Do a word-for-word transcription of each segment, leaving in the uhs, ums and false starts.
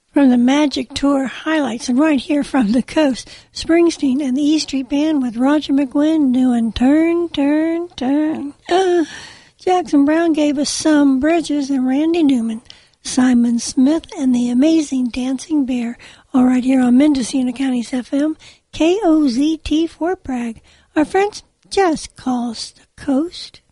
From the Magic Tour highlights, and right here from the coast, Springsteen and the E Street Band with Roger McGuinn doing Turn, Turn, Turn. Uh, Jackson Browne gave us Some Bridges, and Randy Newman, Simon Smith, and the Amazing Dancing Bear, all right here on Mendocino County's F M, K O Z T Fort Bragg. Our friends just call us the coast.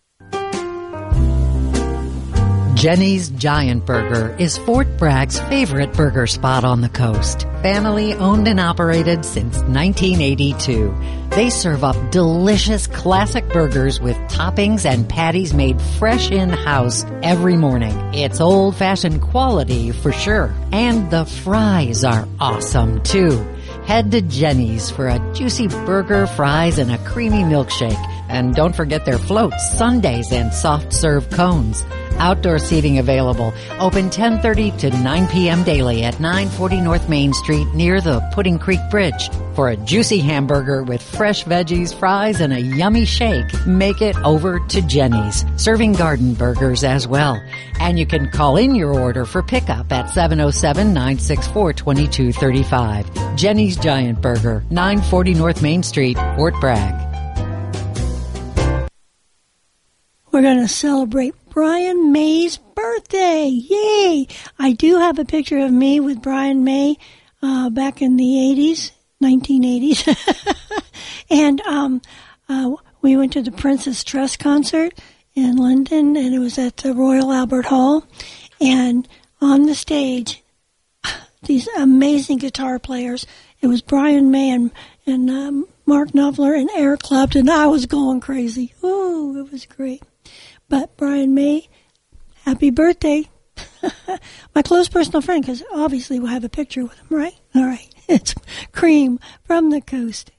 Jenny's Giant Burger is Fort Bragg's favorite burger spot on the coast. Family owned and operated since nineteen eighty-two. They serve up delicious classic burgers with toppings and patties made fresh in-house every morning. It's old-fashioned quality for sure. And the fries are awesome too. Head to Jenny's for a juicy burger, fries, and a creamy milkshake. And don't forget their floats, sundaes, and soft-serve cones. Outdoor seating available. Open ten thirty to nine p.m. daily at nine forty North Main Street near the Pudding Creek Bridge. For a juicy hamburger with fresh veggies, fries, and a yummy shake, make it over to Jenny's. Serving garden burgers as well. And you can call in your order for pickup at seven oh seven, nine six four, two two three five. Jenny's Giant Burger, nine forty North Main Street, Fort Bragg. We're going to celebrate Brian May's birthday. Yay! I do have a picture of me with Brian May uh, back in the eighties, nineteen eighties. and um, uh, we went to the Princess Trust concert in London, and it was at the Royal Albert Hall. And on the stage, these amazing guitar players. It was Brian May and, and um, Mark Knopfler and Eric Clapton. I was going crazy. Ooh, it was great. But Brian May, happy birthday. My close personal friend, because obviously we'll have a picture with him, right? All right. It's Cream from the coast.